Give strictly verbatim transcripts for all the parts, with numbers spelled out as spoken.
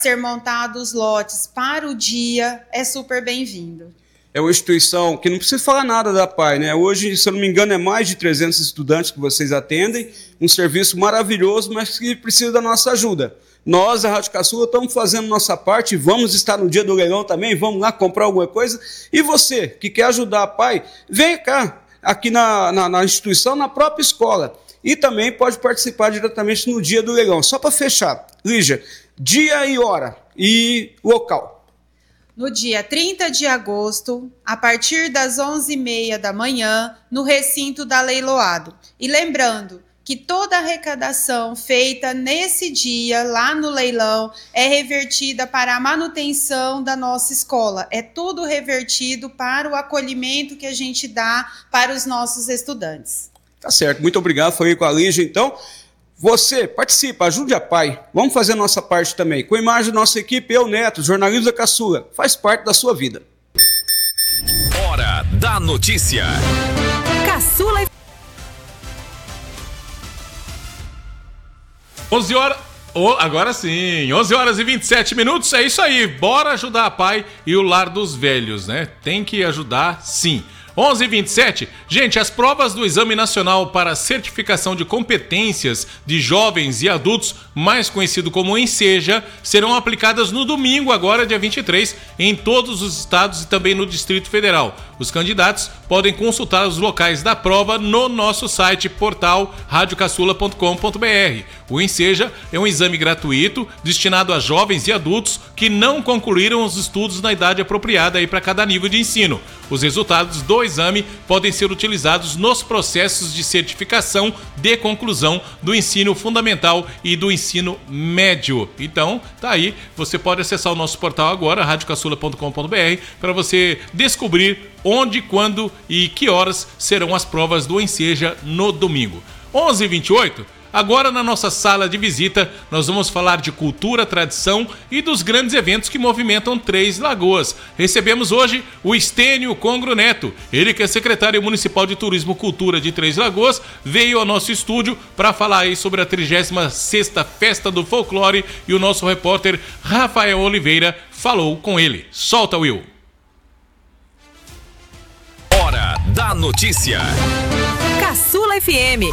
ser montados lotes para o dia, é super bem-vindo. É uma instituição que não precisa falar nada da P A I, né? Hoje, se eu não me engano, é mais de trezentos estudantes que vocês atendem, um serviço maravilhoso, mas que precisa da nossa ajuda. Nós, a Rádio Caçula, estamos fazendo nossa parte, vamos estar no dia do leilão também, vamos lá comprar alguma coisa. E você, que quer ajudar a P A I, vem cá, aqui na, na, na instituição, na própria escola. E também pode participar diretamente no dia do leilão. Só para fechar, Lígia, dia e hora e local. No dia trinta de agosto, a partir das onze e meia da manhã, no recinto da Leiloado. E lembrando que toda arrecadação feita nesse dia, lá no leilão, é revertida para a manutenção da nossa escola. É tudo revertido para o acolhimento que a gente dá para os nossos estudantes. Tá certo, muito obrigado, falei com a Lígia, então. Você participa, ajude a P A I, vamos fazer a nossa parte também. Com a imagem da nossa equipe, eu, Neto, jornalismo da Caçula, faz parte da sua vida. Hora da notícia. Caçula. onze horas, oh, agora sim, onze horas e vinte e sete minutos, é isso aí, bora ajudar a P A I e o Lar dos Velhos, né? Tem que ajudar sim. onze e vinte e sete, gente, as provas do Exame Nacional para Certificação de Competências de Jovens e Adultos, mais conhecido como ENSEJA, serão aplicadas no domingo, agora dia vinte e três, em todos os estados e também no Distrito Federal. Os candidatos podem consultar os locais da prova no nosso site, portal rádio caçula ponto com ponto b r. O ENSEJA é um exame gratuito destinado a jovens e adultos que não concluíram os estudos na idade apropriada para cada nível de ensino. Os resultados do exame podem ser utilizados nos processos de certificação de conclusão do ensino fundamental e do ensino médio. Então, tá aí, você pode acessar o nosso portal agora, rádio caçula ponto com ponto b r, para você descobrir onde, quando e que horas serão as provas do ENSEJA no domingo. onze e vinte e oito, agora na nossa sala de visita nós vamos falar de cultura, tradição e dos grandes eventos que movimentam Três Lagoas. Recebemos hoje o Estênio Congro Neto, ele que é secretário municipal de Turismo e Cultura de Três Lagoas, veio ao nosso estúdio para falar aí sobre a trigésima sexta Festa do Folclore e o nosso repórter Rafael Oliveira falou com ele. Solta, Will! Hora da notícia. Caçula F M.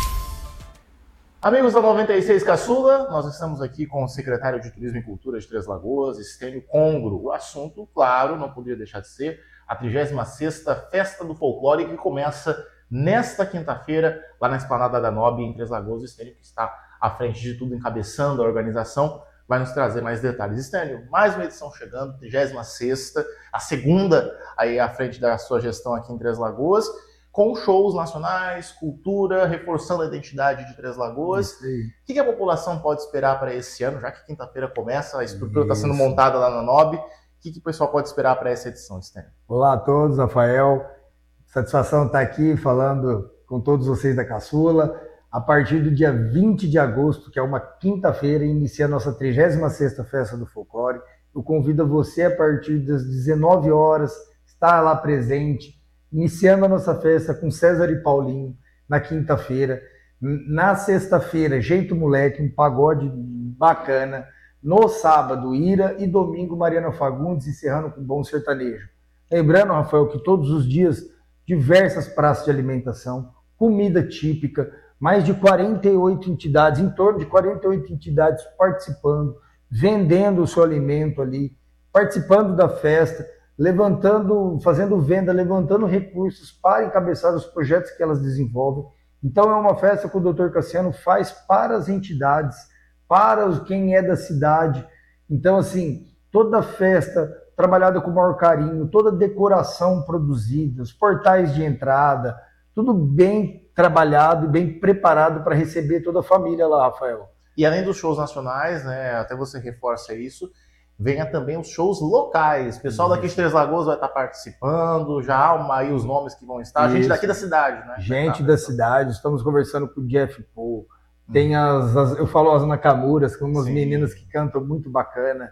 Amigos da noventa e seis Caçula, nós estamos aqui com o secretário de Turismo e Cultura de Três Lagoas, Estênio Congro. O assunto, claro, não poderia deixar de ser a trigésima sexta Festa do Folclore, que começa nesta quinta-feira, lá na Esplanada da Nobre, em Três Lagoas. O Estênio, que está à frente de tudo, encabeçando a organização, vai nos trazer mais detalhes. Estênio, mais uma edição chegando, trigésima sexta, a segunda aí à frente da sua gestão aqui em Três Lagoas, com shows nacionais, cultura, reforçando a identidade de Três Lagoas. O que, que a população pode esperar para esse ano, já que quinta-feira começa, a estrutura está sendo montada lá na Nob? O que, que o pessoal pode esperar para essa edição, Estênio? Olá a todos, Rafael. Satisfação estar aqui falando com todos vocês da Caçula. A partir do dia vinte de agosto, que é uma quinta-feira, inicia a nossa trigésima sexta Festa do Folclore. Eu convido você, a partir das dezenove horas, estar lá presente, iniciando a nossa festa com César e Paulinho, na quinta-feira. Na sexta-feira, Jeito Moleque, um pagode bacana. No sábado, Ira, e domingo, Mariana Fagundes, encerrando com Bom Sertanejo. Lembrando, Rafael, que todos os dias, diversas praças de alimentação, comida típica, mais de quarenta e oito entidades, em torno de quarenta e oito entidades participando, vendendo o seu alimento ali, participando da festa, levantando, fazendo venda, levantando recursos para encabeçar os projetos que elas desenvolvem. Então é uma festa que o doutor Cassiano faz para as entidades, para quem é da cidade. Então, assim, toda festa trabalhada com o maior carinho, toda decoração produzida, os portais de entrada, tudo bem trabalhado e bem preparado para receber toda a família lá, Rafael. E além dos shows nacionais, né, até você reforça isso, venha também os shows locais. O pessoal daqui de Três Lagoas vai estar participando, já há aí os nomes que vão estar. Isso. Gente daqui da cidade, né? Gente da cidade, estamos conversando com o Jeff Paul. Tem as, as eu falo as Nacamuras, com umas Sim. meninas que cantam muito bacana.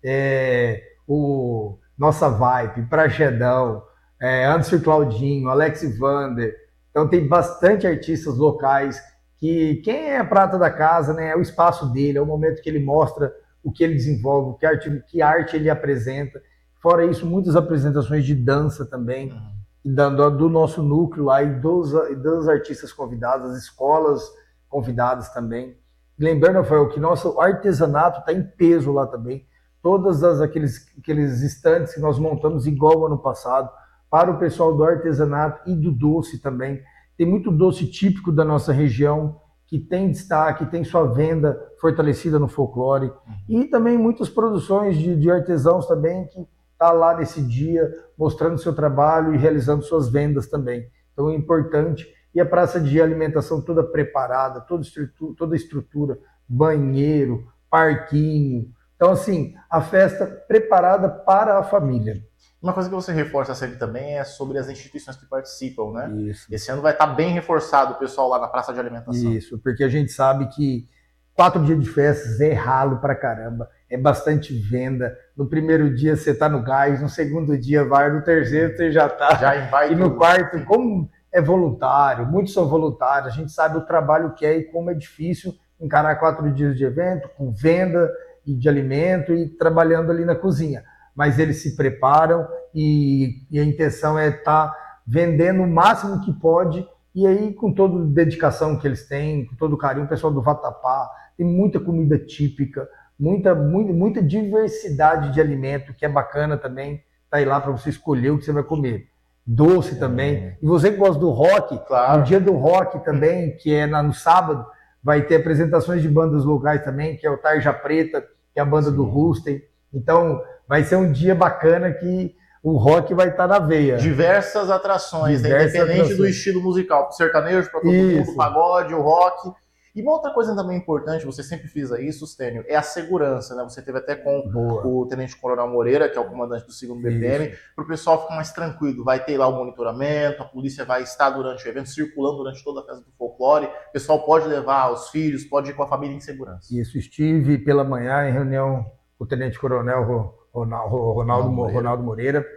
É, o Nossa Vibe, Praxedão, é, Anderson Claudinho, Alex Vander. Então tem bastante artistas locais que quem é a prata da casa, né, é o espaço dele, é o momento que ele mostra o que ele desenvolve, que arte, que arte ele apresenta. Fora isso, muitas apresentações de dança também, uhum. do, do nosso núcleo lá, e dos, dos artistas convidados, as escolas convidadas também. Lembrando, Rafael, que nosso artesanato está em peso lá também. Todos as, aqueles, aqueles estantes que nós montamos igual ao ano passado, para o pessoal do artesanato e do doce também. Tem muito doce típico da nossa região, que tem destaque, tem sua venda fortalecida no folclore. Uhum. E também muitas produções de, de artesãos também, que tá lá nesse dia, mostrando seu trabalho e realizando suas vendas também. Então é importante. E a praça de alimentação toda preparada, toda estrutura, toda estrutura, banheiro, parquinho. Então, assim, a festa preparada para a família. Uma coisa que você reforça sempre também é sobre as instituições que participam, né? Isso. Esse ano vai estar bem reforçado o pessoal lá na praça de alimentação. Isso, porque a gente sabe que quatro dias de festas é ralo pra caramba, é bastante venda. No primeiro dia você tá no gás, no segundo dia vai, no terceiro você já tá. Já vai e no tudo. quarto, como é voluntário, muitos são voluntários, a gente sabe o trabalho que é e como é difícil encarar quatro dias de evento, com venda e de alimento e trabalhando ali na cozinha. Mas eles se preparam e, e a intenção é estar tá vendendo o máximo que pode, e aí com toda a dedicação que eles têm, com todo o carinho, o pessoal do Vatapá, tem muita comida típica, muita, muita, muita diversidade de alimento, que é bacana também, tá aí lá para você escolher o que você vai comer. Doce também. É. E você que gosta do rock, claro. No dia do rock também, que é na, no sábado, vai ter apresentações de bandas locais também, que é o Tarja Preta, que é a banda Sim. do Rusten. Então, vai ser um dia bacana que o rock vai estar na veia. Diversas atrações, Diversas independente atrações. do estilo musical, sertanejo para todo Isso. mundo, pagode, o rock. E uma outra coisa também importante, você sempre frisa isso, Stênio, é a segurança, né? Você teve até com Boa. o Tenente Coronel Moreira, que é o comandante do segundo B P M, para o pessoal ficar mais tranquilo. Vai ter lá o monitoramento, a polícia vai estar durante o evento, circulando durante toda a festa do folclore. O pessoal pode levar os filhos, pode ir com a família em segurança. Isso, estive pela manhã em reunião com o Tenente Coronel Ronaldo, Ronaldo, Moreira. Ronaldo Moreira,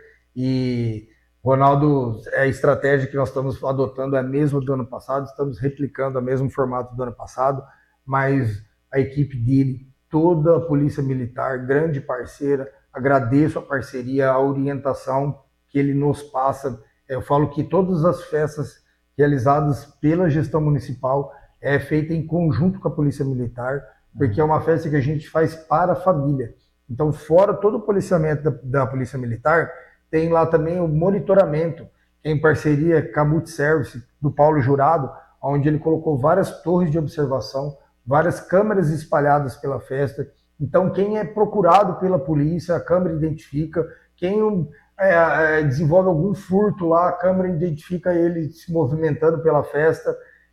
e Ronaldo, é a estratégia que nós estamos adotando é a mesma do ano passado, estamos replicando o mesmo formato do ano passado, mas a equipe dele, toda a Polícia Militar, grande parceira, agradeço a parceria, a orientação que ele nos passa. Eu falo que todas as festas realizadas pela gestão municipal é feita em conjunto com a Polícia Militar, porque é uma festa que a gente faz para a família. Então, fora todo o policiamento da, da Polícia Militar, tem lá também o monitoramento, que é em parceria com a Multiservice, do Paulo Jurado, onde ele colocou várias torres de observação, várias câmeras espalhadas pela festa. Então, quem é procurado pela polícia, a câmera identifica. Quem é, é, desenvolve algum furto lá, a câmera identifica ele se movimentando pela festa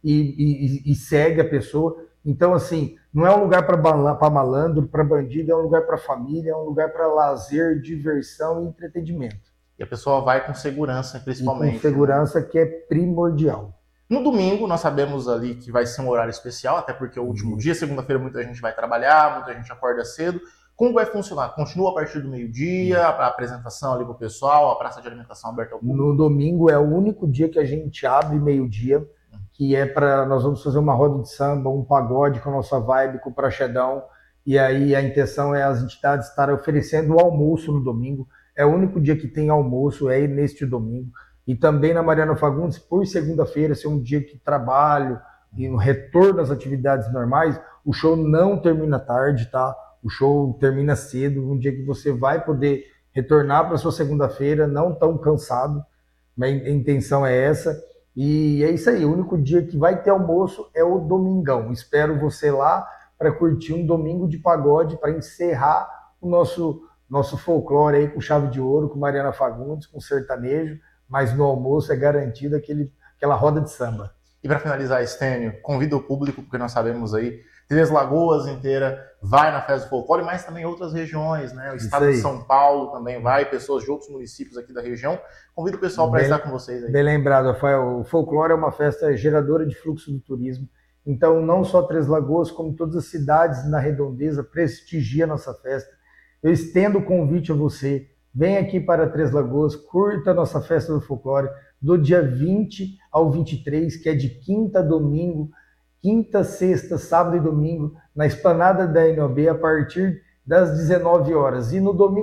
e, e, e segue a pessoa. Então, assim, não é um lugar para malandro, para bandido, é um lugar para família, é um lugar para lazer, diversão e entretenimento. E a pessoa vai com segurança, principalmente. E com segurança, né? Que é primordial. No domingo, nós sabemos ali que vai ser um horário especial, até porque é o último dia, segunda-feira, muita gente vai trabalhar, muita gente acorda cedo. Como vai funcionar? Continua a partir do meio-dia, a apresentação ali para o pessoal, a praça de alimentação aberta ao público? No domingo é o único dia que a gente abre meio-dia, que é para nós vamos fazer uma roda de samba, um pagode com a nossa vibe, com o praxedão, e aí a intenção é as entidades estarem oferecendo o almoço no domingo. É o único dia que tem almoço, é neste domingo. E também na Mariano Fagundes, por segunda-feira, ser um dia que trabalho e no retorno às atividades normais, o show não termina tarde, tá? O show termina cedo, um dia que você vai poder retornar para sua segunda-feira, não tão cansado, mas a intenção é essa. E é isso aí, o único dia que vai ter almoço é o domingão. Espero você lá para curtir um domingo de pagode, para encerrar o nosso, nosso folclore aí com chave de ouro, com Mariana Fagundes, com sertanejo, mas no almoço é garantido aquele, aquela roda de samba. E para finalizar, Stênio, convido o público, porque nós sabemos aí, Três Lagoas inteira vai na Festa do Folclore, mas também outras regiões, né? O estado de São Paulo também vai, pessoas de outros municípios aqui da região. Convido o pessoal para estar com vocês aí. Bem lembrado, Rafael. O Folclore é uma festa geradora de fluxo do turismo. Então, não só Três Lagoas, como todas as cidades na redondeza prestigiam a nossa festa. Eu estendo o convite a você. Vem aqui para Três Lagoas, curta a nossa Festa do Folclore, do dia vinte ao vinte e três, que é de quinta a domingo, quinta, sexta, sábado e domingo, na esplanada da N O B, a partir das dezenove horas. E no domingo